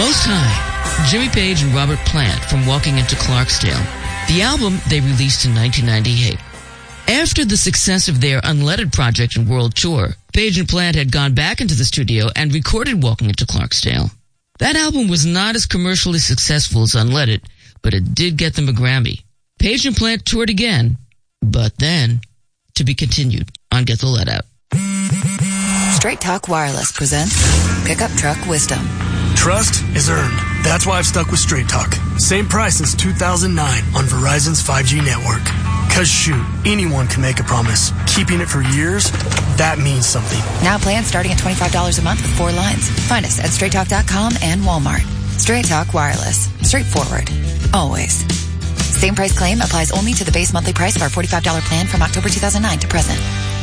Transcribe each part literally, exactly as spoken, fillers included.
Most High, Jimmy Page and Robert Plant from Walking into Clarksdale. The album they released in nineteen ninety-eight. After the success of their Unleaded project and world tour, Page and Plant had gone back into the studio and recorded Walking into Clarksdale. That album was not as commercially successful as Unleaded, but it did get them a Grammy. Page and Plant toured again, but then, to be continued on Get the Let Out. Straight Talk Wireless presents Pickup Truck Wisdom. Trust is earned. That's why I've stuck with Straight Talk. Same price since two thousand nine on Verizon's five G network. Cause shoot, anyone can make a promise. Keeping it for years, that means something. Now plans starting at twenty-five dollars a month with four lines. Find us at straight talk dot com and Walmart. Straight Talk Wireless. Straightforward. Always. Same price claim applies only to the base monthly price of our forty-five dollars plan from October two thousand nine to present.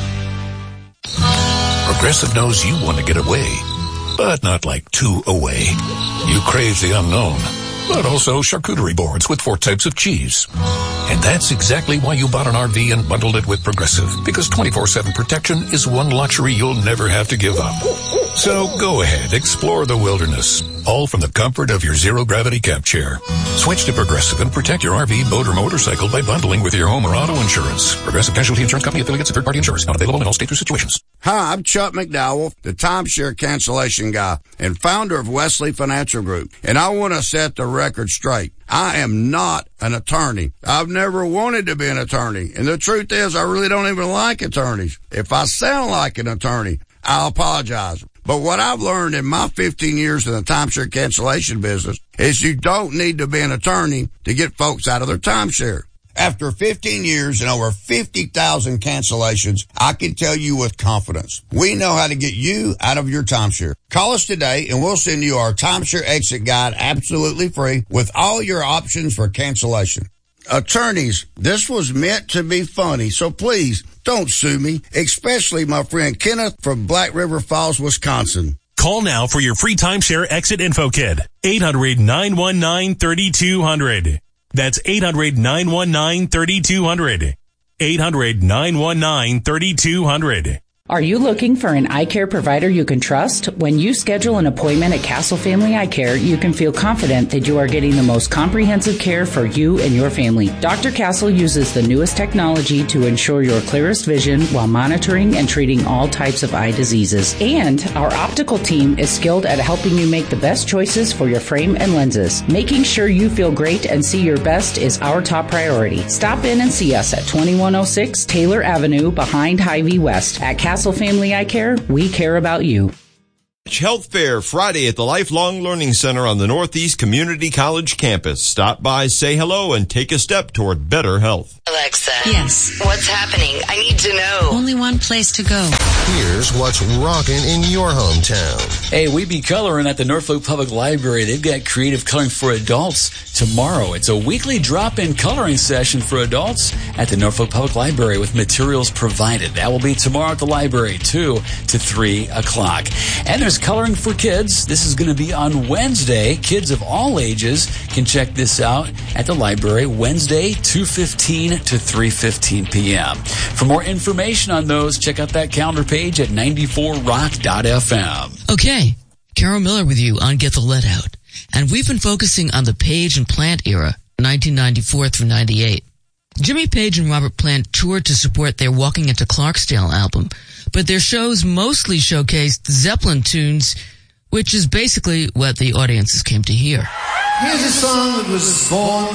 Progressive knows you want to get away, but not like two away. You crave the unknown, but also charcuterie boards with four types of cheese. And that's exactly why you bought an R V and bundled it with Progressive, because twenty-four seven protection is one luxury you'll never have to give up. So go ahead, explore the wilderness, all from the comfort of your zero-gravity camp chair. Switch to Progressive and protect your R V, boat, or motorcycle by bundling with your home or auto insurance. Progressive Casualty Insurance Company, affiliates, and third-party insurers. Not available in all states or situations. Hi, I'm Chuck McDowell, the timeshare cancellation guy and founder of Wesley Financial Group, and I want to set the record straight. I am not an attorney. I've never wanted to be an attorney, and the truth is I really don't even like attorneys. If I sound like an attorney, I'll apologize. But what I've learned in my fifteen years in the timeshare cancellation business is you don't need to be an attorney to get folks out of their timeshare. After fifteen years and over fifty thousand cancellations, I can tell you with confidence, we know how to get you out of your timeshare. Call us today and we'll send you our timeshare exit guide absolutely free with all your options for cancellation. Attorneys, this was meant to be funny, so please don't sue me, especially my friend Kenneth from Black River Falls, Wisconsin. Call now for your free timeshare exit info kit. eight hundred, nine one nine, three two zero zero. That's eight hundred, nine one nine, three two zero zero. eight hundred, nine one nine, three two zero zero. Are you looking for an eye care provider you can trust? When you schedule an appointment at Castle Family Eye Care, you can feel confident that you are getting the most comprehensive care for you and your family. Doctor Castle uses the newest technology to ensure your clearest vision while monitoring and treating all types of eye diseases. And our optical team is skilled at helping you make the best choices for your frame and lenses. Making sure you feel great and see your best is our top priority. Stop in and see us at twenty-one oh six Taylor Avenue behind Hy-Vee West. At Castle Family Eye Care, we care about you. Health Fair Friday at the Lifelong Learning Center on the Northeast Community College campus. Stop by, say hello, and take a step toward better health. Alexa. Yes. What's happening? I need to know. Only one place to go. Here's what's rocking in your hometown. Hey, we be coloring at the Norfolk Public Library. They've got creative coloring for adults tomorrow. It's a weekly drop-in coloring session for adults at the Norfolk Public Library with materials provided. That will be tomorrow at the library, two to three o'clock. And there's coloring for kids. This is going to be on Wednesday. Kids of all ages can check this out at the library Wednesday, two fifteen to three fifteen p.m. For more information on those, check out that calendar page at ninety-four rock dot f m. Okay, Carol Miller with you on Get the Let Out. And we've been focusing on the Page and Plant era, nineteen ninety-four through ninety-eight. Jimmy Page and Robert Plant toured to support their Walking into Clarksdale album, but their shows mostly showcased Zeppelin tunes, which is basically what the audiences came to hear. Here's a song that was born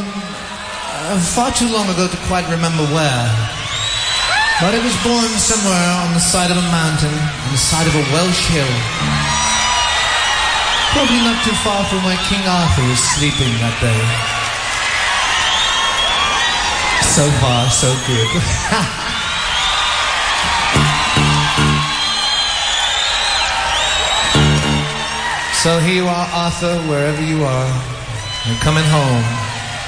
uh, far too long ago to quite remember where. But it was born somewhere on the side of a mountain, on the side of a Welsh hill. Probably not too far from where King Arthur was sleeping that day. So far, so good. So here you are, Arthur, wherever you are. You're coming home.